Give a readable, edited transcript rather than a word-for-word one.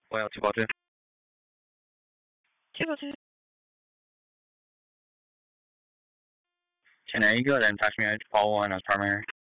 我要去报警。 去不去？ 前天一个人打电话找我，那上面